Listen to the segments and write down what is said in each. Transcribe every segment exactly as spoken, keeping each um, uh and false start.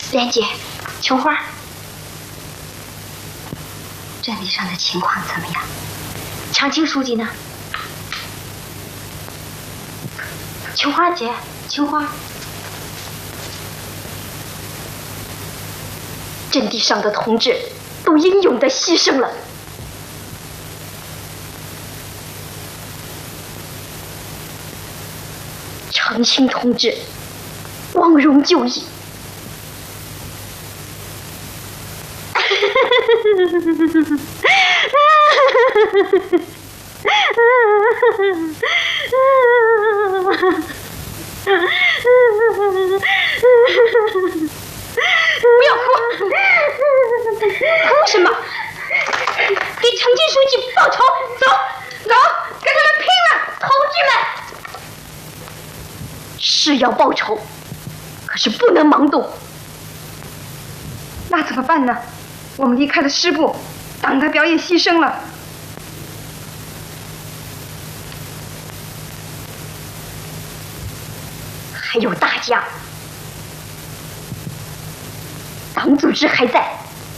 莲姐，琼花，阵地上的情况怎么样？长青书记呢？琼花姐，琼花，阵地上的同志都英勇地牺牲了。长青同志光荣就义。不要哭，哭什么？给长青书记报仇！走，走，跟他们拼了，同志们！是要报仇，可是不能盲动。 那怎么办呢？我们离开了师部，党的表也牺牲了。 还有大家，党组织还在，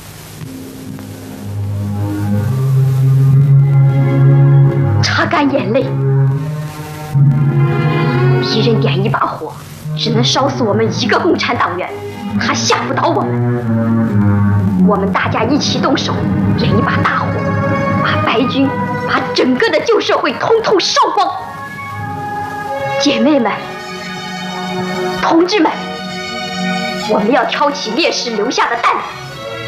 擦干眼泪。敌人点一把火，只能烧死我们一个共产党员，他吓不倒我们。我们大家一起动手，点一把大火，把白军，把整个的旧社会统统烧光。姐妹们，同志们，我们要挑起烈士留下的担子，